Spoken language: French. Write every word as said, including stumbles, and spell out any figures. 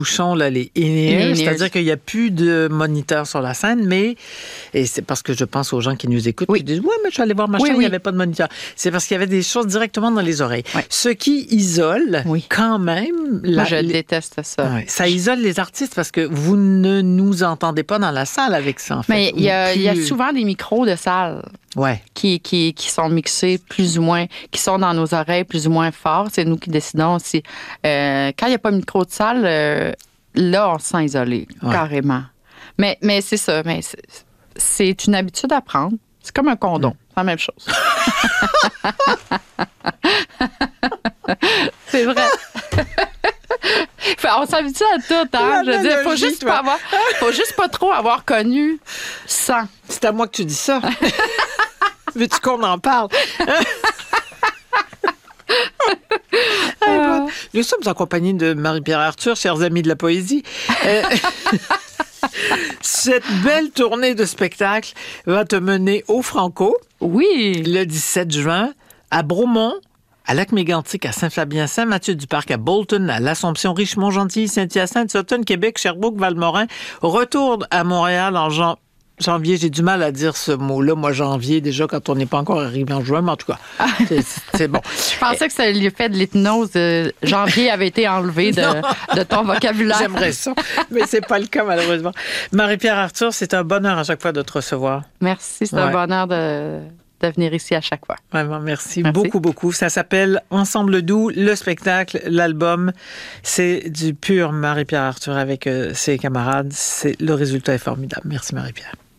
bouchons, là, les in-ears, c'est-à-dire qu'il n'y a plus de moniteur sur la scène, mais, et c'est parce que je pense aux gens qui nous écoutent, oui. qui disent, ouais, mais je suis allé voir ma oui, chaîne, oui. il n'y avait pas de moniteur. C'est parce qu'il y avait des choses directement dans les oreilles. Oui. Ce qui isole oui. quand même... La, Moi, je les... déteste ça. Ouais, ça isole les artistes parce que vous ne nous entendez pas dans la salle avec ça, en fait. Mais il y, plus... y a souvent des micros de salle. Ouais. Qui, qui, qui sont mixés plus ou moins, qui sont dans nos oreilles plus ou moins forts. C'est nous qui décidons si. Euh, quand il n'y a pas de micro de salle, euh, là, on se sent isolé, ouais. carrément. Mais, mais c'est ça. Mais c'est, c'est une habitude à prendre. C'est comme un condom. Mm. C'est la même chose. C'est vrai. On s'habitue à tout, hein? Je veux dire, faut juste pas avoir, faut juste pas trop avoir connu sans. C'est à moi que tu dis ça. Veux-tu qu'on en parle? ah. Nous sommes en compagnie de Marie-Pierre Arthur, chers amis de la poésie. Euh, cette belle tournée de spectacle va te mener au Franco. Oui. Le dix-sept juin, à Bromont, à Lac-Mégantic, à Saint-Fabien, Saint-Mathieu-du-Parc, à Bolton, à l'Assomption, Richemont, Gentilly, Saint-Hyacinthe, Sutton, Québec, Sherbrooke, Valmorin. Retour à Montréal en jan- janvier. J'ai du mal à dire ce mot-là, moi, janvier, déjà, quand on n'est pas encore arrivé en juin, mais en tout cas, c'est, c'est bon. Je pensais que c'est l'effet de l'hypnose. Euh, janvier avait été enlevé de, de ton vocabulaire. J'aimerais ça, mais c'est pas le cas, malheureusement. Marie-Pierre Arthur, c'est un bonheur à chaque fois de te recevoir. Merci, c'est ouais. un bonheur de... de venir ici à chaque fois. Vraiment, merci, merci beaucoup, beaucoup. Ça s'appelle Ensemble doux, le spectacle, l'album. C'est du pur Marie-Pierre Arthur avec euh, ses camarades. C'est, le résultat est formidable. Merci Marie-Pierre.